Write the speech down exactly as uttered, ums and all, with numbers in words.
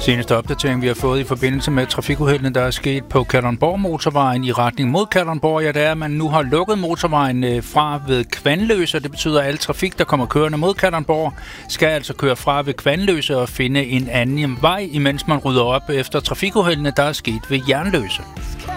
Seneste opdatering, vi har fået i forbindelse med trafikuheldene, der er sket på Kalundborg-motorvejen i retning mod Kalundborg, ja, det er, at man nu har lukket motorvejen fra ved Kvanløse. Det betyder, at al trafik, der kommer kørende mod Kalundborg, skal altså køre fra ved Kvanløse og finde en anden vej, imens man rydder op efter trafikuheldene, der er sket ved Jernløse.